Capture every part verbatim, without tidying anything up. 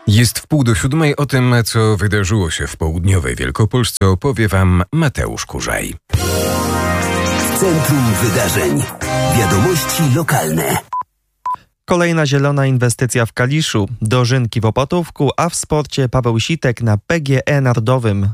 Jest w pół do siódmej. O tym, co wydarzyło się w południowej Wielkopolsce, opowie wam Mateusz Kurzaj. Centrum Wydarzeń. Wiadomości lokalne. Kolejna zielona inwestycja w Kaliszu, dożynki w Opatówku, a w sporcie Paweł Sitek na P G E Narodowym.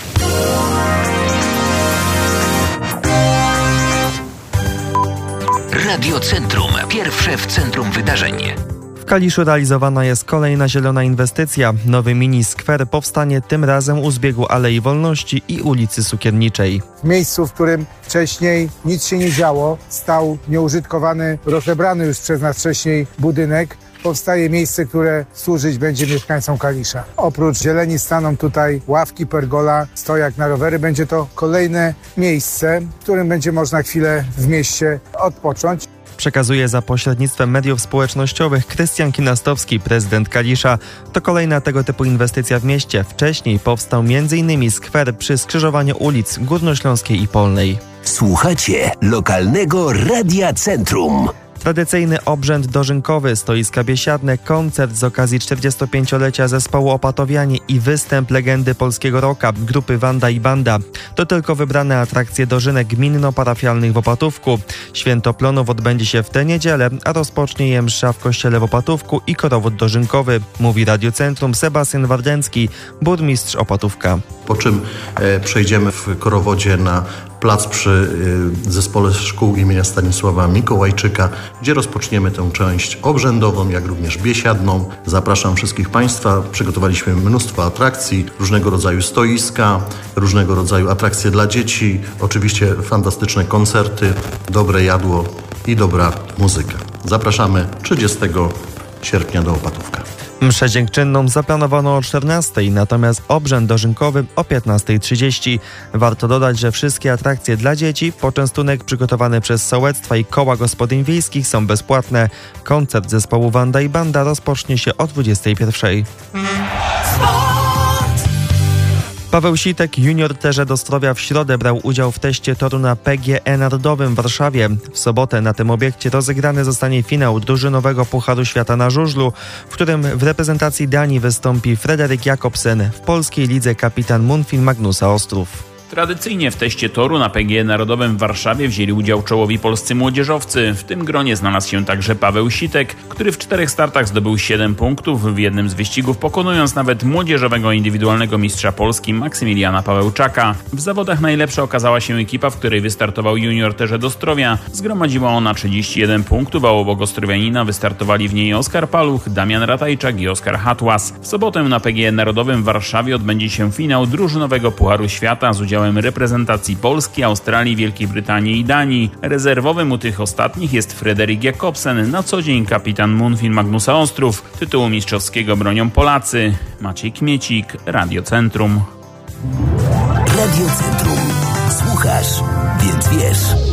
Radio Centrum. Pierwsze w centrum wydarzeń. W Kaliszu realizowana jest kolejna zielona inwestycja. Nowy mini skwer powstanie tym razem u zbiegu Alei Wolności i ulicy Cukierniczej. W miejscu, w którym wcześniej nic się nie działo, stał nieużytkowany, rozebrany już przez nas wcześniej budynek. Powstaje miejsce, które służyć będzie mieszkańcom Kalisza. Oprócz zieleni staną tutaj ławki, pergola, stojak na rowery. Będzie to kolejne miejsce, w którym będzie można chwilę w mieście odpocząć. Przekazuje za pośrednictwem mediów społecznościowych Krystian Kinastowski, prezydent Kalisza. To kolejna tego typu inwestycja w mieście. Wcześniej powstał między innymi skwer przy skrzyżowaniu ulic Górnośląskiej i Polnej. Słuchacie lokalnego Radia Centrum. Tradycyjny obrzęd dożynkowy, stoiska biesiadne, koncert z okazji czterdziestopięciolecia zespołu Opatowianie i występ legendy polskiego rocka grupy Wanda i Banda. To tylko wybrane atrakcje dożynek gminno-parafialnych w Opatówku. Święto Plonów odbędzie się w tę niedzielę, a rozpocznie je msza w kościele w Opatówku i korowód dożynkowy, mówi Radio Centrum Sebastian Wardęcki, burmistrz Opatówka. Po czym e, przejdziemy w korowodzie na plac przy e, zespole szkół imienia Stanisława Mikołajczyka, gdzie rozpoczniemy tę część obrzędową, jak również biesiadną. Zapraszam wszystkich Państwa. Przygotowaliśmy mnóstwo atrakcji, różnego rodzaju stoiska, różnego rodzaju atrakcje dla dzieci, oczywiście fantastyczne koncerty, dobre jadło i dobra muzyka. Zapraszamy trzydziestego sierpnia do Opatówka. Mszę dziękczynną zaplanowano o czternastej, natomiast obrzęd dożynkowy o piętnasta trzydzieści. Warto dodać, że wszystkie atrakcje dla dzieci, poczęstunek przygotowany przez sołectwa i koła gospodyń wiejskich są bezpłatne. Koncert zespołu Wanda i Banda rozpocznie się o dwudziestej pierwszej. Paweł Sitek, junior Terze do Zdrowia, w środę brał udział w teście toru na P G E Narodowym w Warszawie. W sobotę na tym obiekcie rozegrany zostanie finał drużynowego Pucharu Świata na żużlu, w którym w reprezentacji Danii wystąpi Frederik Jakobsen, w polskiej lidze kapitan Munfin Magnusa Ostrów. Tradycyjnie w teście toru na P G E Narodowym w Warszawie wzięli udział czołowi polscy młodzieżowcy. W tym gronie znalazł się także Paweł Sitek, który w czterech startach zdobył siedem punktów, w jednym z wyścigów pokonując nawet młodzieżowego indywidualnego mistrza Polski Maksymiliana Pawełczaka. W zawodach najlepsza okazała się ekipa, w której wystartował junior Terze do Zdrowia. Zgromadziła ona trzydzieści jeden punktów, a obok Ostrowianina wystartowali w niej Oskar Paluch, Damian Ratajczak i Oskar Hatłas. W sobotę na P G E Narodowym w Warszawie odbędzie się finał drużynowego Pucharu Świata z udziałem reprezentacji Polski, Australii, Wielkiej Brytanii i Danii. Rezerwowym u tych ostatnich jest Frederik Jakobsen, na co dzień kapitan Munfin Magnusa Ostrów. Tytułu mistrzowskiego bronią Polacy. Maciej Kmiecik, Radio Centrum. Radio Centrum. Słuchasz, więc wiesz.